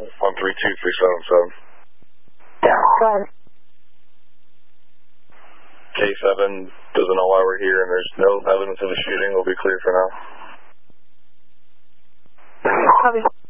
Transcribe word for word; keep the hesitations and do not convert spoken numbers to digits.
one three two three seven seven. Yeah, go ahead. K seven doesn't know why we're here, and there's no evidence of a shooting. We'll be clear for now. Copy.